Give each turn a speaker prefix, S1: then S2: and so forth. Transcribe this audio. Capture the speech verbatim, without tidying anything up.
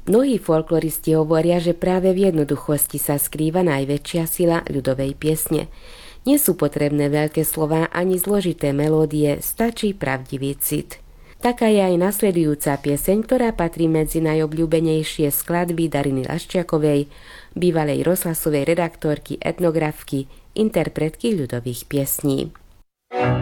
S1: Mnohí folkloristi hovoria, že práve v jednoduchosti sa skrýva najväčšia sila ľudovej piesne. Nie sú potrebné veľké slová ani zložité melódie, stačí pravdivý cit. Taká je aj nasledujúca pieseň, ktorá patrí medzi najobľúbenejšie skladby Dariny Laščiakovej, bývalej rozhlasovej redaktorky, etnografky, interpretky ľudových piesní.